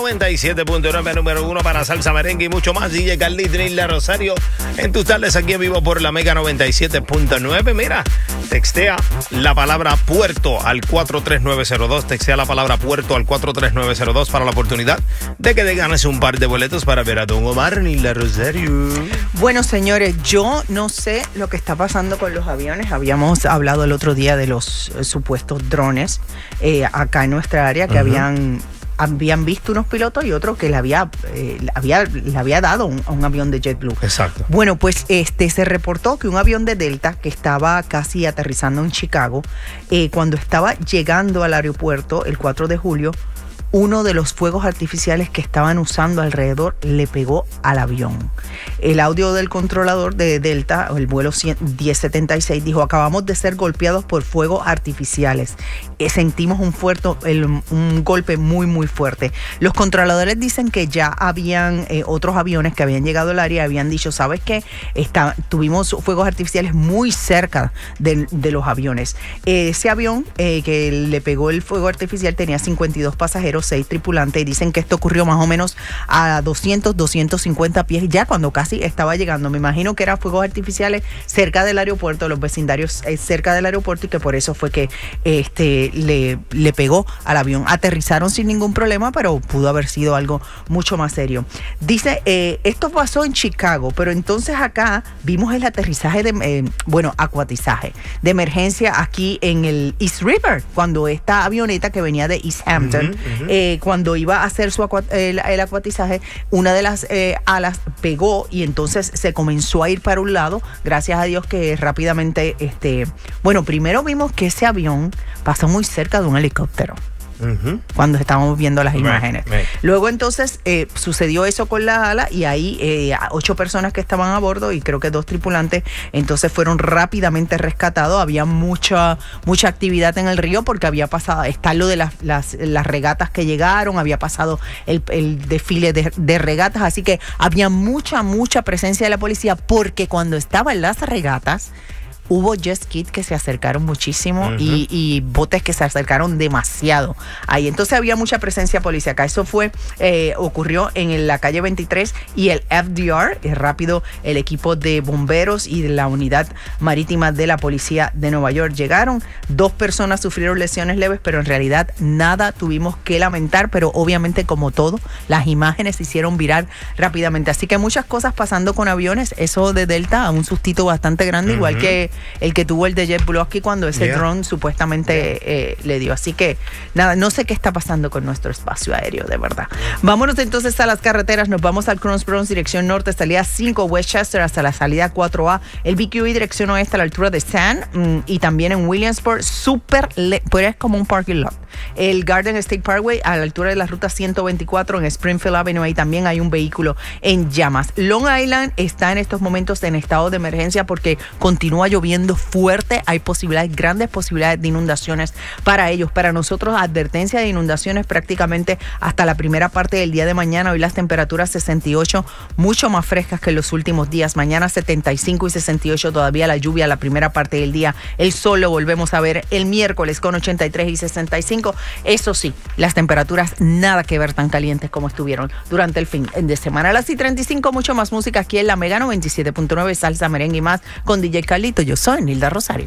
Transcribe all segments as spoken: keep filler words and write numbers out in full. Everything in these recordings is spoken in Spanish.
noventa y siete punto nueve, número uno para salsa, merengue y mucho más. D J Carlito y La Rosario en tus tardes aquí en vivo por la Mega noventa y siete punto nueve. Mira, textea la palabra puerto al cuatro tres nueve cero dos. Textea la palabra puerto al cuatro tres nueve cero dos para la oportunidad de que te ganes un par de boletos para ver a Don Omar y La Rosario. Bueno, señores, yo no sé lo que está pasando con los aviones. Habíamos hablado el otro día de los eh, supuestos drones eh, acá en nuestra área que uh-huh. habían... habían visto unos pilotos y otros que le había, eh, había, le había dado un, a un avión de JetBlue. Exacto. Bueno, pues este se reportó que un avión de Delta que estaba casi aterrizando en Chicago, eh, cuando estaba llegando al aeropuerto el cuatro de julio, uno de los fuegos artificiales que estaban usando alrededor le pegó al avión. El audio del controlador de Delta, el vuelo diez setenta y seis, dijo: acabamos de ser golpeados por fuegos artificiales. Eh, sentimos un, fuerte, el, un golpe muy, muy fuerte. Los controladores dicen que ya habían eh, otros aviones que habían llegado al área y habían dicho: ¿sabes qué? Está, tuvimos fuegos artificiales muy cerca de, de los aviones. Eh, ese avión eh, que le pegó el fuego artificial tenía cincuenta y dos pasajeros, seis tripulantes, y dicen que esto ocurrió más o menos a doscientos, doscientos cincuenta pies, ya cuando casi estaba llegando. Me imagino que eran fuegos artificiales cerca del aeropuerto, los vecindarios eh, cerca del aeropuerto, y que por eso fue que este le, le pegó al avión. Aterrizaron sin ningún problema, pero pudo haber sido algo mucho más serio. Dice, eh, esto pasó en Chicago, pero entonces acá vimos el aterrizaje de, eh, bueno, acuatizaje de emergencia aquí en el East River, cuando esta avioneta que venía de East Hampton, uh-huh, uh-huh. Eh, cuando iba a hacer su acu- el, el acuatizaje, una de las eh, alas pegó y entonces se comenzó a ir para un lado. Gracias a Dios que rápidamente, este, bueno, primero vimos que ese avión pasó muy cerca de un helicóptero. Uh-huh. Cuando estábamos viendo las imágenes. Right, right. Luego entonces eh, sucedió eso con la ala y ahí eh, ocho personas que estaban a bordo y creo que dos tripulantes entonces fueron rápidamente rescatados. Había mucha mucha actividad en el río porque había pasado, está lo de las, las, las regatas que llegaron, había pasado el, el desfile de, de regatas, así que había mucha, mucha presencia de la policía porque cuando estaban las regatas hubo jet skis que se acercaron muchísimo uh-huh. y, y botes que se acercaron demasiado ahí. Entonces había mucha presencia policíaca. Eso fue, eh, ocurrió en la calle veintitrés y el F D R, es rápido, el equipo de bomberos y de la unidad marítima de la policía de Nueva York llegaron. Dos personas sufrieron lesiones leves, pero en realidad nada tuvimos que lamentar, pero obviamente como todo, las imágenes se hicieron viral rápidamente. Así que muchas cosas pasando con aviones. Eso de Delta, un sustito bastante grande, uh-huh. igual que el que tuvo el de JetBlue aquí cuando ese yeah. drone supuestamente yeah. eh, le dio. Así que nada, no sé qué está pasando con nuestro espacio aéreo, de verdad. Vámonos entonces a las carreteras. Nos vamos al Cross Bronx, dirección norte, salida cinco Westchester hasta la salida cuatro A. El B Q E, dirección oeste, a la altura de San, mmm, y también en Williamsport, súper, pues es como un parking lot. El Garden State Parkway, a la altura de la ruta ciento veinticuatro, en Springfield Avenue, ahí también hay un vehículo en llamas. Long Island está en estos momentos en estado de emergencia porque continúa lloviendo fuerte. Hay posibilidades, grandes posibilidades de inundaciones para ellos. Para nosotros, advertencia de inundaciones prácticamente hasta la primera parte del día de mañana. Hoy las temperaturas sesenta y ocho, mucho más frescas que en los últimos días. Mañana setenta y cinco y sesenta y ocho, todavía la lluvia la primera parte del día. El sol lo volvemos a ver el miércoles con ochenta y tres y sesenta y cinco. Eso sí, las temperaturas nada que ver tan calientes como estuvieron durante el fin de semana. A las y treinta y cinco, mucho más música aquí en la Mega noventa y siete punto nueve, salsa, merengue y más con D J Carlito. Yo soy Nilda Rosario.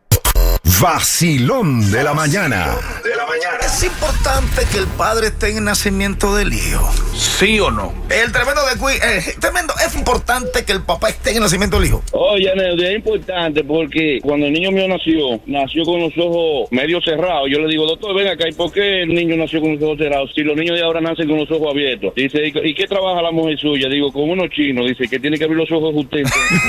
Vacilón de la mañana. De la mañana. Es importante que el padre esté en el nacimiento del hijo. ¿Sí o no? El tremendo de Queen, eh, tremendo, es importante que el papá esté en el nacimiento del hijo. Oye, es importante porque cuando el niño mío nació, nació con los ojos medio cerrados. Yo le digo, doctor, ven acá, ¿y por qué el niño nació con los ojos cerrados? Si los niños de ahora nacen con los ojos abiertos. Dice, ¿y qué trabaja la mujer suya? Digo, con unos chinos. Dice, que tiene que abrir los ojos usted.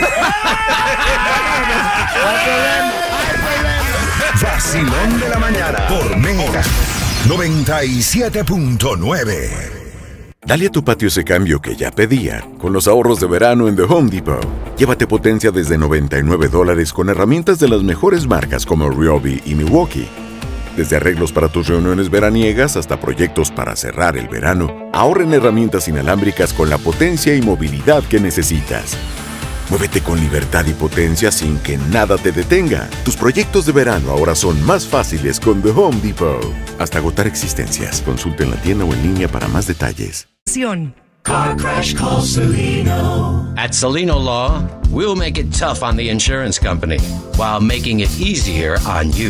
Vacilón de la mañana por Mega noventa y siete punto nueve. Dale a tu patio ese cambio que ya pedía con los ahorros de verano en The Home Depot. Llévate potencia desde noventa y nueve dólares con herramientas de las mejores marcas como Ryobi y Milwaukee. Desde arreglos para tus reuniones veraniegas hasta proyectos para cerrar el verano, ahorra en herramientas inalámbricas con la potencia y movilidad que necesitas. Muévete con libertad y potencia sin que nada te detenga. Tus proyectos de verano ahora son más fáciles con The Home Depot. Hasta agotar existencias. Consulta en la tienda o en línea para más detalles. Car crash, call Celino. At Celino Law, we'll make it tough on the insurance company while making it easier on you.